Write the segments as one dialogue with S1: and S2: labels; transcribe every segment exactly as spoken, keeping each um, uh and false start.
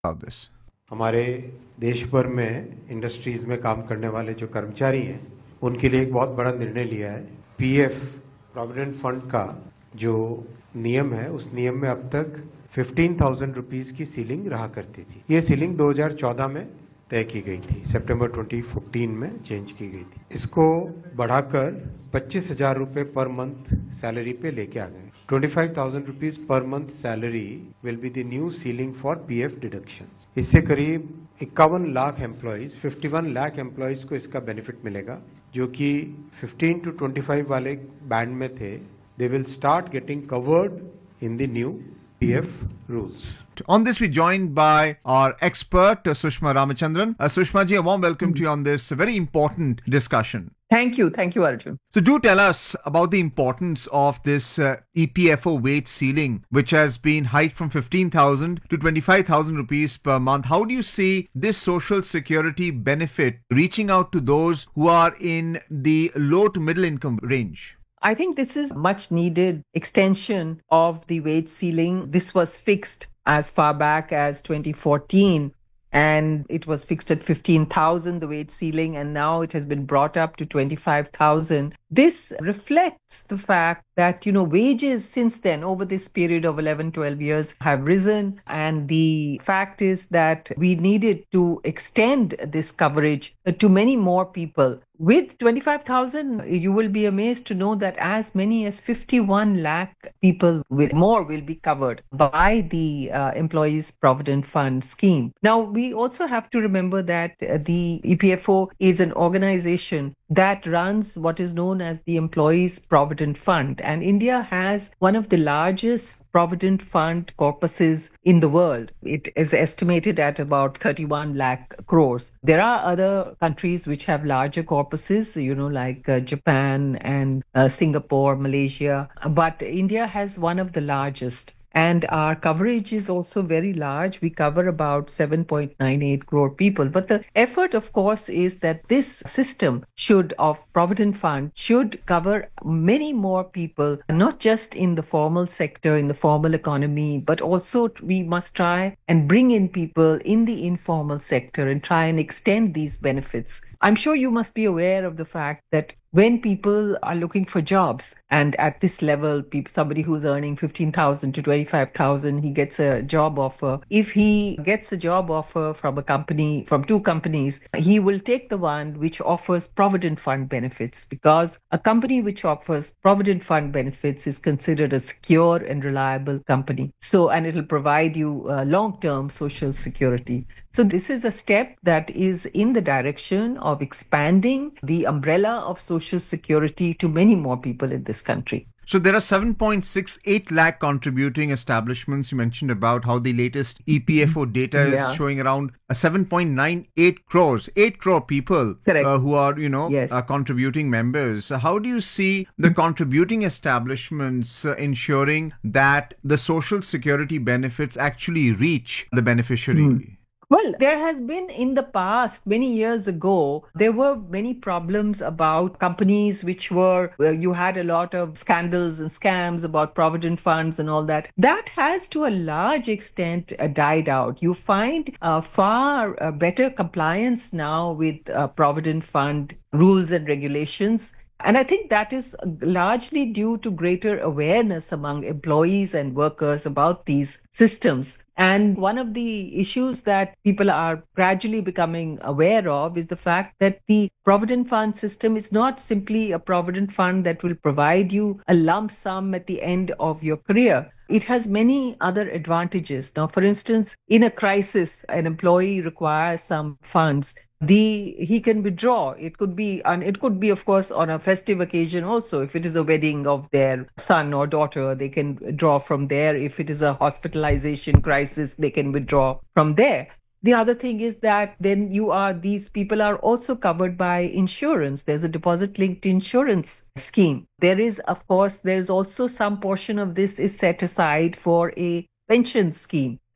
S1: about this.
S2: हमारे देश भर में इंडस्ट्रीज में काम करने वाले जो कर्मचारी हैं उनके लिए एक बहुत बड़ा निर्णय लिया है। पीएफ प्रोविडेंट फंड का जो नियम है उस नियम में अब तक पंद्रह हज़ार रुपीस की सीलिंग रहा करती थी। ये सीलिंग दो हज़ार चौदह में तय की गई थी, सितंबर दो हज़ार चौदह में चेंज की गई थी। इसको बढ़ाकर पच्चीस हजार रुपए पर मंथ सैलरी पे लेके आ गए। पच्चीस हज़ार rupees per month salary will be the new ceiling for PF deduction. इससे करीब इक्यावन लाख एम्प्लॉइज, इक्यावन लाख एम्प्लॉइज को इसका बेनिफिट मिलेगा, जो कि पंद्रह टू पच्चीस वाले बैंड में थे। They will start getting covered in the new P F rules.
S1: On this, we're joined by our expert, uh, Sushma Ramachandran. Uh, Sushma ji, a warm welcome to you on this very important discussion.
S3: Thank you. Thank you, Arjun.
S1: So do tell us about the importance of this uh, E P F O wage ceiling, which has been hiked from fifteen thousand to twenty-five thousand rupees per month. How do you see this social security benefit reaching out to those who are in the low to middle income range?
S3: I think this is much needed extension of the wage ceiling. This was fixed as far back as twenty fourteen, and it was fixed at fifteen thousand, the wage ceiling, and now it has been brought up to twenty-five thousand. This reflects the fact that, you know, wages since then, over this period of eleven, twelve years, have risen. And the fact is that we needed to extend this coverage to many more people. With twenty-five thousand, you will be amazed to know that as many as fifty-one lakh people will, more will be covered by the uh, Employees Provident Fund scheme. Now, we also have to remember that uh, the E P F O is an organization that runs what is known as the Employees Provident Fund. And India has one of the largest Provident Fund corpuses in the world. It is estimated at about thirty-one lakh crores. There are other countries which have larger corpuses, you know, like uh, Japan and uh, Singapore, Malaysia. But India has one of the largest. And our coverage is also very large. We cover about seven point nine eight crore people. But the effort, of course, is that this system should, of Provident Fund, should cover many more people, not just in the formal sector, in the formal economy, but also we must try and bring in people in the informal sector and try and extend these benefits. I'm sure you must be aware of the fact that when people are looking for jobs, and at this level, people, somebody who's earning fifteen thousand to twenty-five thousand, he gets a job offer. If he gets a job offer from a company, from two companies, he will take the one which offers Provident Fund benefits, because a company which offers Provident Fund benefits is considered a secure and reliable company. So, and it will provide you uh, long-term social security. So this is a step that is in the direction of expanding the umbrella of social security to many more people in this country.
S1: So there are seven point six eight lakh contributing establishments. You mentioned about how the latest E P F O data is
S3: Yeah.
S1: showing around seven point nine eight crores, eight crore people uh, who are, you know,
S3: Yes.
S1: uh, contributing members. So how do you see the contributing establishments uh, ensuring that the social security benefits actually reach the beneficiary?
S3: Mm. Well, there has been in the past, many years ago, there were many problems about companies which were, where you had a lot of scandals and scams about provident funds and all that. That has to a large extent uh, died out. You find uh, far uh, better compliance now with uh, provident fund rules and regulations. And I think that is largely due to greater awareness among employees and workers about these systems. And one of the issues that people are gradually becoming aware of is the fact that the Provident Fund system is not simply a Provident Fund that will provide you a lump sum at the end of your career. It has many other advantages. Now, for instance, in a crisis, an employee requires some funds. The he can withdraw. It could be, and it could be, of course, on a festive occasion also. If it is a wedding of their son or daughter, they can draw from there. If it is a hospitalization crisis, they can withdraw from there. The other thing is that then you are, these people are also covered by insurance. There's a deposit linked insurance scheme. There is, of course, there is also some portion of this is set aside for a pension scheme.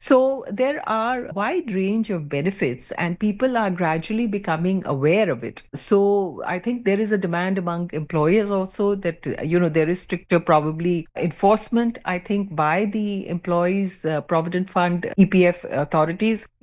S3: So there are a wide range of benefits and people are gradually becoming aware of it. So I think there is a demand among employers also that, uh, you know, there is stricter probably enforcement, I think, by the employees' uh, provident fund E P F authorities